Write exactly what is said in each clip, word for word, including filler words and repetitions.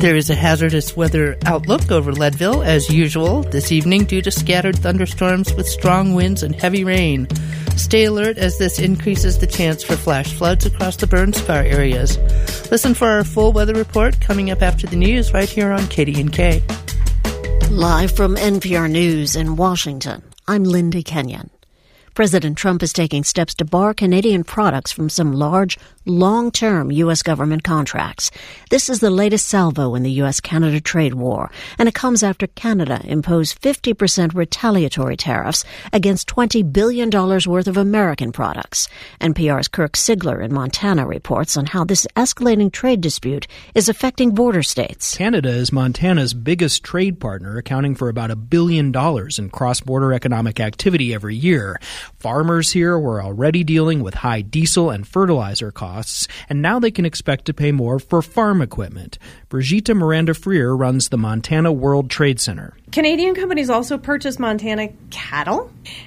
There is a hazardous weather outlook over Leadville as usual this evening due to scattered thunderstorms with strong winds and heavy rain. Stay alert as this increases the chance for flash floods across the burn scar areas. Listen for our full weather report coming up after the news right here on K D N K. Live from N P R News in Washington, I'm Linda Kenyon. President Trump is taking steps to bar Canadian products from some large, long-term U S government contracts. This is the latest salvo in the U S Canada trade war, and it comes after Canada imposed fifty percent retaliatory tariffs against twenty billion dollars worth of American products. N P R's Kirk Sigler in Montana reports on how this escalating trade dispute is affecting border states. Canada is Montana's biggest trade partner, accounting for about a billion dollars in cross-border economic activity every year. Farmers here were already dealing with high diesel and fertilizer costs, and now they can expect to pay more for farm equipment. Brigitte Miranda-Freer runs the Montana World Trade Center. Canadian companies also purchase Montana cattle,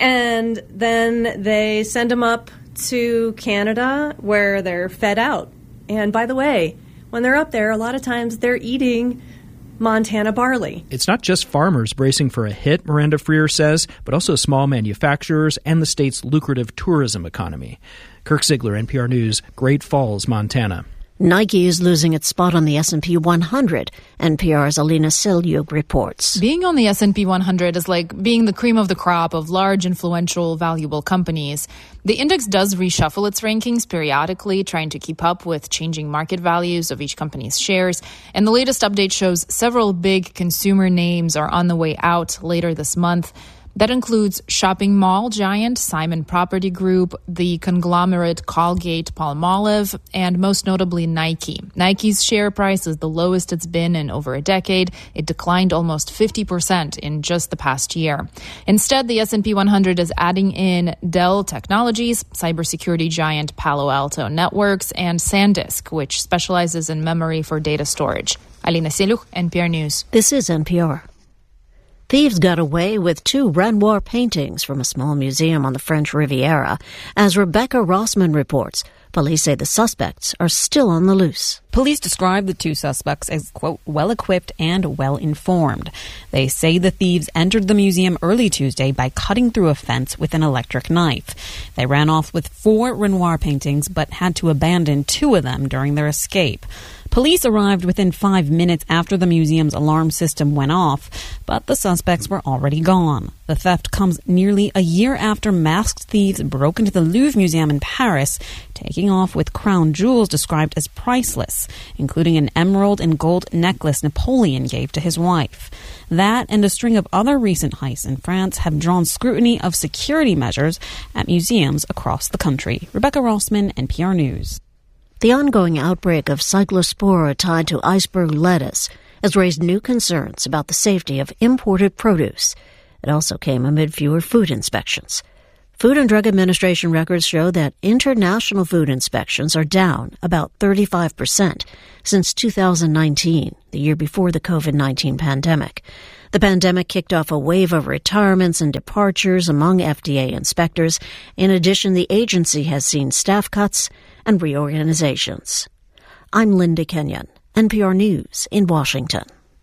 and then they send them up to Canada where they're fed out. And by the way, when they're up there, a lot of times they're eating Montana barley. It's not just farmers bracing for a hit, Miranda-Freer says, but also small manufacturers and the state's lucrative tourism economy. Kirk Sigler, N P R News, Great Falls, Montana. Nike is losing its spot on the S and P one hundred. N P R's Alina Selyuk reports. Being on the S and P one hundred is like being the cream of the crop of large, influential, valuable companies. The index does reshuffle its rankings periodically, trying to keep up with changing market values of each company's shares. And the latest update shows several big consumer names are on the way out later this month. That includes shopping mall giant Simon Property Group, the conglomerate Colgate-Palmolive, and most notably Nike. Nike's share price is the lowest it's been in over a decade. It declined almost fifty percent in just the past year. Instead, the S and P one hundred is adding in Dell Technologies, cybersecurity giant Palo Alto Networks, and SanDisk, which specializes in memory for data storage. Alina Selyuk, N P R News. This is N P R. Thieves got away with two Renoir paintings from a small museum on the French Riviera. As Rebecca Rossman reports, police say the suspects are still on the loose. Police describe the two suspects as, quote, well-equipped and well-informed. They say the thieves entered the museum early Tuesday by cutting through a fence with an electric knife. They ran off with four Renoir paintings but had to abandon two of them during their escape. Police arrived within five minutes after the museum's alarm system went off, but the suspects were already gone. The theft comes nearly a year after masked thieves broke into the Louvre Museum in Paris, taking off with crown jewels described as priceless, including an emerald and gold necklace Napoleon gave to his wife. That and a string of other recent heists in France have drawn scrutiny of security measures at museums across the country. Rebecca Rossman, N P R News. The ongoing outbreak of cyclospora tied to iceberg lettuce has raised new concerns about the safety of imported produce. It also came amid fewer food inspections. Food and Drug Administration records show that international food inspections are down about thirty-five percent since two thousand nineteen, the year before the covid nineteen pandemic. The pandemic kicked off a wave of retirements and departures among F D A inspectors. In addition, the agency has seen staff cuts and reorganizations. I'm Linda Kenyon, N P R News in Washington.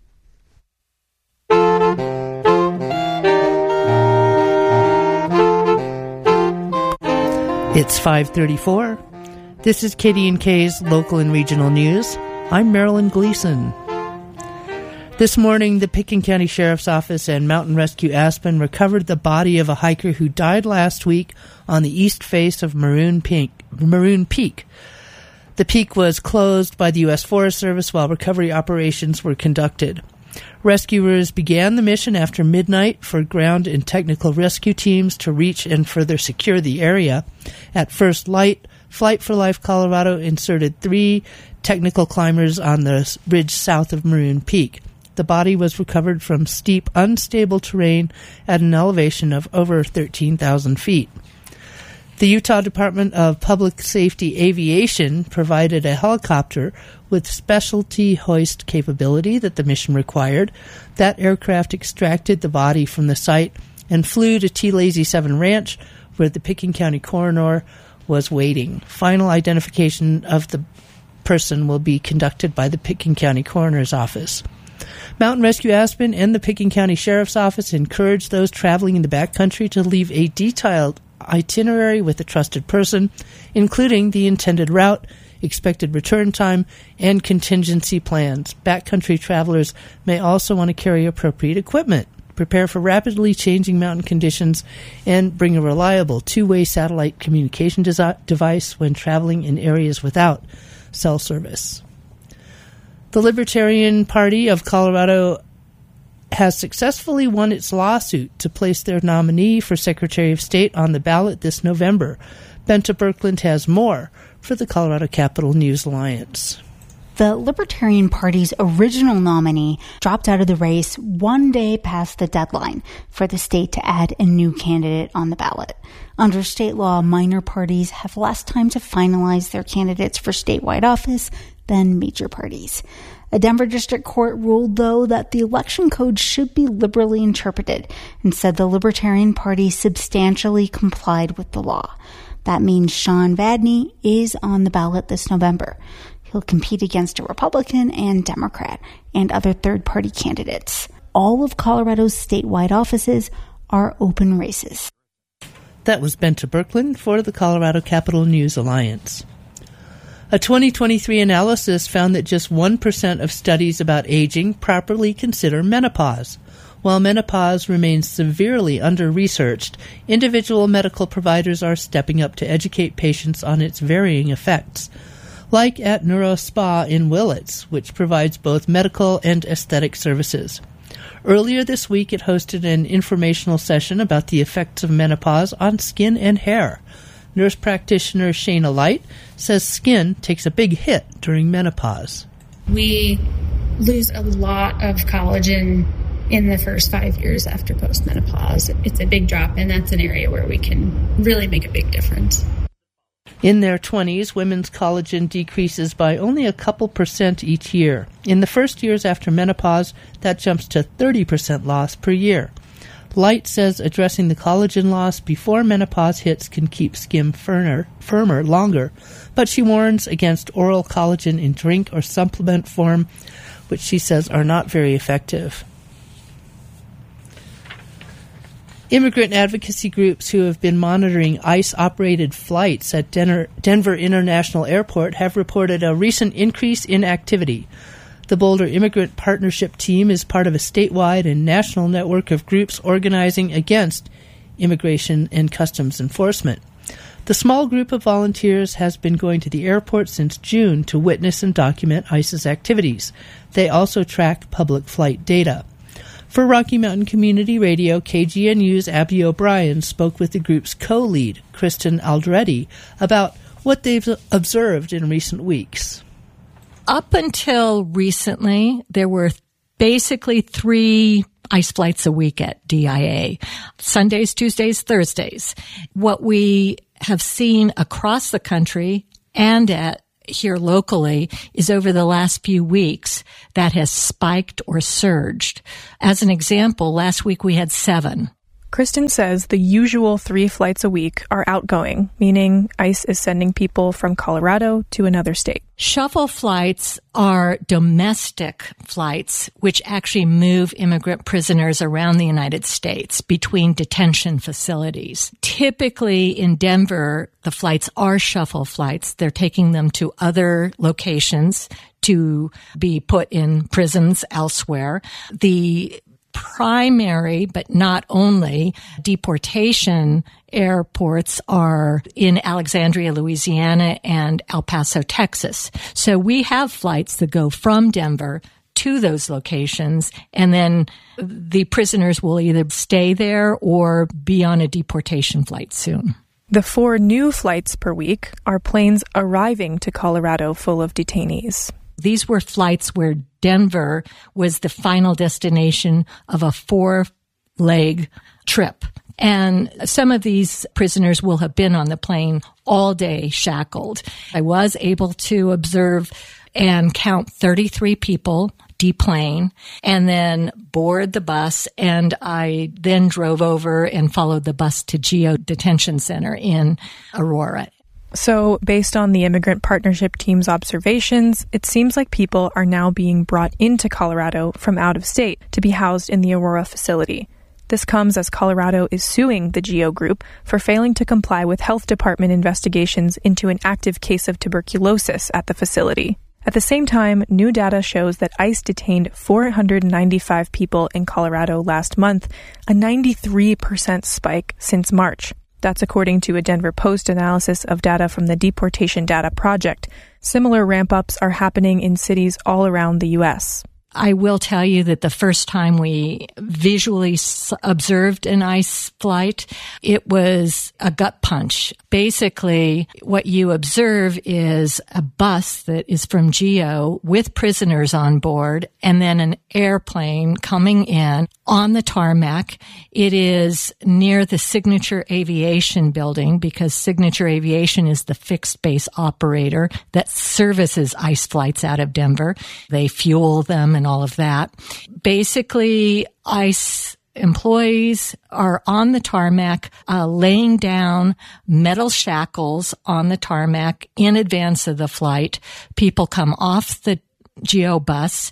It's five thirty-four. This is K D N K's local and regional news. I'm Marilyn Gleason. This morning, the Pitkin County Sheriff's Office and Mountain Rescue Aspen recovered the body of a hiker who died last week on the east face of Maroon Peak. Maroon Peak. The peak was closed by the U S Forest Service while recovery operations were conducted. Rescuers began the mission after midnight for ground and technical rescue teams to reach and further secure the area. At first light, Flight for Life Colorado inserted three technical climbers on the ridge south of Maroon Peak. The body was recovered from steep, unstable terrain at an elevation of over thirteen thousand feet. The Utah Department of Public Safety Aviation provided a helicopter with specialty hoist capability that the mission required. That aircraft extracted the body from the site and flew to T Lazy seven Ranch, where the Pitkin County coroner was waiting. Final identification of the person will be conducted by the Pitkin County Coroner's Office. Mountain Rescue Aspen and the Pitkin County Sheriff's Office encourage those traveling in the backcountry to leave a detailed itinerary with a trusted person, including the intended route, expected return time, and contingency plans. Backcountry travelers may also want to carry appropriate equipment, prepare for rapidly changing mountain conditions, and bring a reliable two-way satellite communication desi- device when traveling in areas without cell service. The Libertarian Party of Colorado has successfully won its lawsuit to place their nominee for Secretary of State on the ballot this November. Benta Birkeland has more for the Colorado Capital News Alliance. The Libertarian Party's original nominee dropped out of the race one day past the deadline for the state to add a new candidate on the ballot. Under state law, minor parties have less time to finalize their candidates for statewide office than major parties. A Denver district court ruled, though, that the election code should be liberally interpreted and said the Libertarian Party substantially complied with the law. That means Sean Vadney is on the ballot this November. He'll compete against a Republican and Democrat and other third-party candidates. All of Colorado's statewide offices are open races. That was Benta Birkeland for the Colorado Capital News Alliance. A twenty twenty-three analysis found that just one percent of studies about aging properly consider menopause. While menopause remains severely under-researched, individual medical providers are stepping up to educate patients on its varying effects, like at NeuroSpa in Willits, which provides both medical and aesthetic services. Earlier this week, it hosted an informational session about the effects of menopause on skin and hair. Nurse practitioner Shayna Light says skin takes a big hit during menopause. We lose a lot of collagen in the first five years after postmenopause. It's a big drop, and that's an area where we can really make a big difference. In their twenties, women's collagen decreases by only a couple percent each year. In the first years after menopause, that jumps to thirty percent loss per year. Light says addressing the collagen loss before menopause hits can keep skin firmer, firmer longer, but she warns against oral collagen in drink or supplement form, which she says are not very effective. Immigrant advocacy groups who have been monitoring ICE-operated flights at Denver, Denver International Airport have reported a recent increase in activity. The Boulder Immigrant Partnership Team is part of a statewide and national network of groups organizing against immigration and customs enforcement. The small group of volunteers has been going to the airport since June to witness and document ICE's activities. They also track public flight data. For Rocky Mountain Community Radio, K G N U's Abby O'Brien spoke with the group's co-lead, Kristen Alderetti, about what they've observed in recent weeks. Up until recently, there were basically three ICE flights a week at D I A, Sundays, Tuesdays, Thursdays. What we have seen across the country and at here locally is over the last few weeks that has spiked or surged. As an example, last week we had seven. Kristen says the usual three flights a week are outgoing, meaning ICE is sending people from Colorado to another state. Shuffle flights are domestic flights, which actually move immigrant prisoners around the United States between detention facilities. Typically in Denver, the flights are shuffle flights. They're taking them to other locations to be put in prisons elsewhere. The primary, but not only, deportation airports are in Alexandria, Louisiana, and El Paso, Texas. So we have flights that go from Denver to those locations, and then the prisoners will either stay there or be on a deportation flight soon. The four new flights per week are planes arriving to Colorado full of detainees. These were flights where Denver was the final destination of a four-leg trip. And some of these prisoners will have been on the plane all day shackled. I was able to observe and count thirty-three people deplane and then board the bus. And I then drove over and followed the bus to Geo Detention Center in Aurora. So, based on the Immigrant Partnership Team's observations, it seems like people are now being brought into Colorado from out of state to be housed in the Aurora facility. This comes as Colorado is suing the GEO Group for failing to comply with health department investigations into an active case of tuberculosis at the facility. At the same time, new data shows that ICE detained four hundred ninety-five people in Colorado last month, a ninety-three percent spike since March. That's according to a Denver Post analysis of data from the Deportation Data Project. Similar ramp-ups are happening in cities all around the U S. I will tell you that the first time we visually s- observed an ICE flight, it was a gut punch. Basically, what you observe is a bus that is from GEO with prisoners on board, and then an airplane coming in on the tarmac. It is near the Signature Aviation building, because Signature Aviation is the fixed base operator that services ICE flights out of Denver. They fuel them and all of that. Basically, ICE employees are on the tarmac, uh, laying down metal shackles on the tarmac in advance of the flight. People come off the GEO bus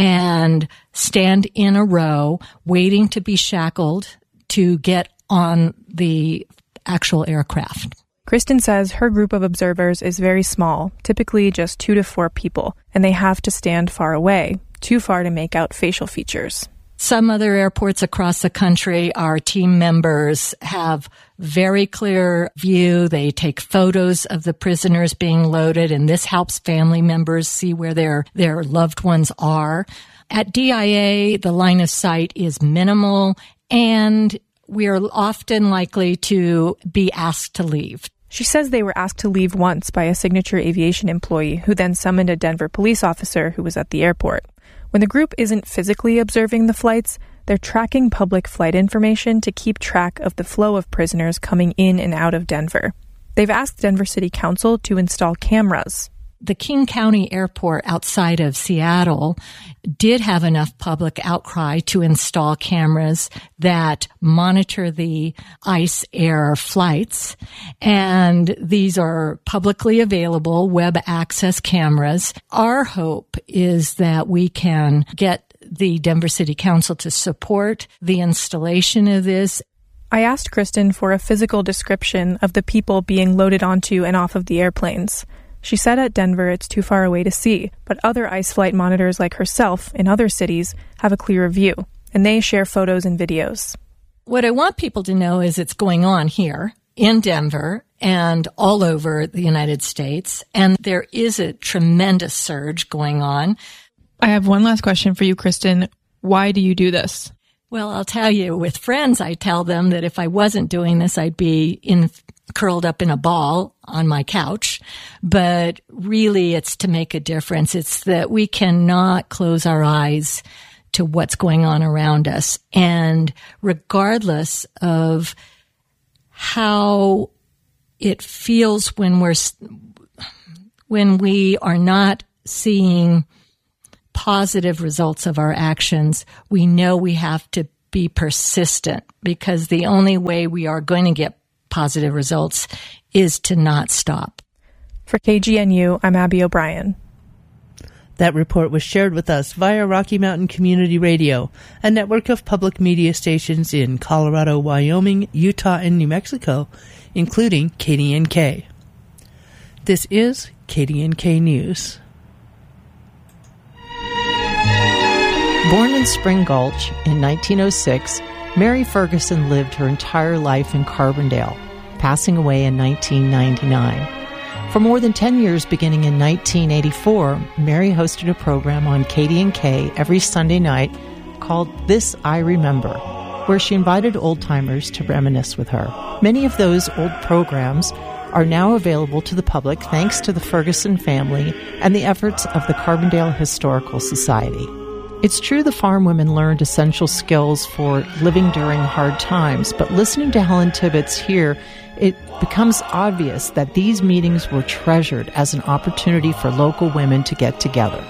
and stand in a row waiting to be shackled to get on the actual aircraft. Kristen says her group of observers is very small, typically just two to four people, and they have to stand far away, too far to make out facial features. Some other airports across the country, our team members have very clear view. They take photos of the prisoners being loaded, and this helps family members see where their, their loved ones are. At D I A, the line of sight is minimal, and we are often likely to be asked to leave. She says they were asked to leave once by a Signature Aviation employee who then summoned a Denver police officer who was at the airport. When the group isn't physically observing the flights, they're tracking public flight information to keep track of the flow of prisoners coming in and out of Denver. They've asked Denver City Council to install cameras. The King County Airport outside of Seattle did have enough public outcry to install cameras that monitor the ICE air flights. And these are publicly available web access cameras. Our hope is that we can get the Denver City Council to support the installation of this. I asked Kristen for a physical description of the people being loaded onto and off of the airplanes. She said at Denver it's too far away to see, but other ICE flight monitors like herself in other cities have a clearer view, and they share photos and videos. What I want people to know is it's going on here in Denver and all over the United States, and there is a tremendous surge going on. I have one last question for you, Kristen. Why do you do this? Well, I'll tell you, with friends, I tell them that if I wasn't doing this, I'd be in curled up in a ball on my couch. But really, it's to make a difference. It's that we cannot close our eyes to what's going on around us. And regardless of how it feels when we're, when we are not seeing positive results of our actions, we know we have to be persistent, because the only way we are going to get positive results is to not stop. For K G N U, I'm Abby O'Brien. That report was shared with us via Rocky Mountain Community Radio, a network of public media stations in Colorado, Wyoming, Utah, and New Mexico, including K D N K. This is K D N K News. Born in Spring Gulch in nineteen oh six, Mary Ferguson lived her entire life in Carbondale, passing away in nineteen ninety-nine. For more than ten years, beginning in nineteen eighty-four, Mary hosted a program on K D N K every Sunday night called This I Remember, where she invited old-timers to reminisce with her. Many of those old programs are now available to the public thanks to the Ferguson family and the efforts of the Carbondale Historical Society. It's true the farm women learned essential skills for living during hard times, but listening to Helen Tibbetts here, it becomes obvious that these meetings were treasured as an opportunity for local women to get together.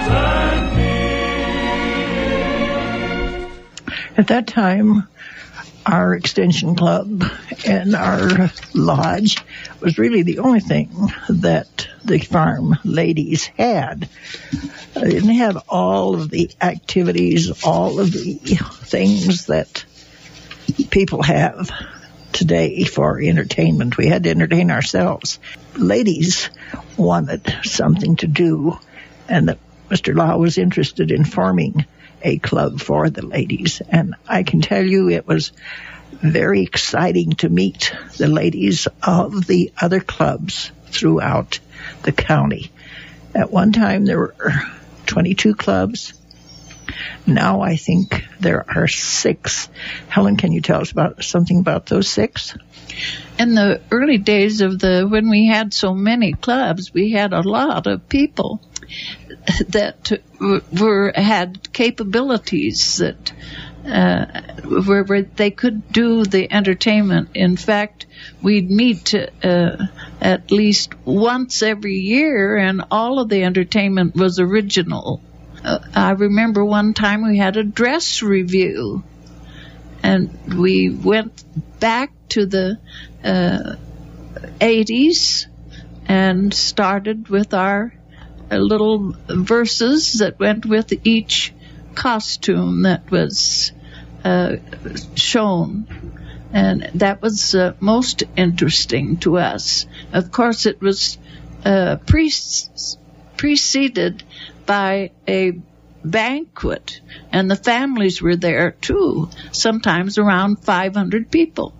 At that time, our extension club and our lodge was really the only thing that the farm ladies had. They didn't have all of the activities, all of the things that people have today for entertainment. We had to entertain ourselves. Ladies wanted something to do, and that Mister Law was interested in forming a club for the ladies. And I can tell you it was very exciting to meet the ladies of the other clubs throughout the county. At one time there were twenty-two clubs. Now I think there are six. Helen, can you tell us about something about those six? In the early days of the, when we had so many clubs, we had a lot of people that were had capabilities that uh, where, where they could do the entertainment. In fact, we'd meet uh, at least once every year, and all of the entertainment was original. Uh, I remember one time we had a dress review, and we went back to the uh, eighties and started with our uh, little verses that went with each costume that was uh, shown. And that was uh, most interesting to us. Of course, it was uh, pre- preceded by a banquet, and the families were there too, sometimes around five hundred people.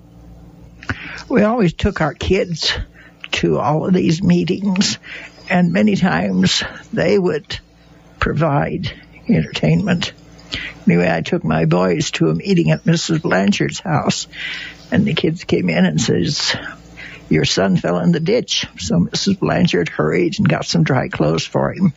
We always took our kids to all of these meetings, and many times they would provide entertainment. Anyway, I took my boys to a meeting at Missus Blanchard's house, and the kids came in and says, "Your son fell in the ditch." So Missus Blanchard hurried and got some dry clothes for him.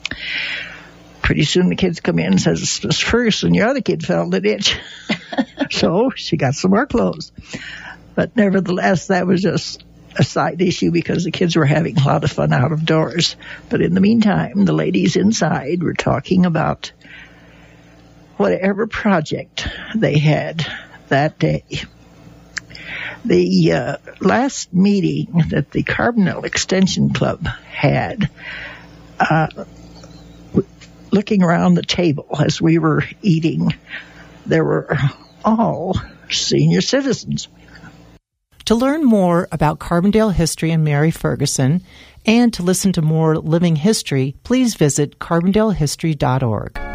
Pretty soon the kids come in and says, "Miss Ferguson, your other kid fell in the ditch." So she got some more clothes. But nevertheless, that was just a side issue because the kids were having a lot of fun out of doors. But in the meantime, the ladies inside were talking about whatever project they had that day. The uh, last meeting that the Carbondale Extension Club had, uh, looking around the table as we were eating, there were all senior citizens. To learn more about Carbondale history and Mary Ferguson, and to listen to more living history, please visit carbondale history dot org.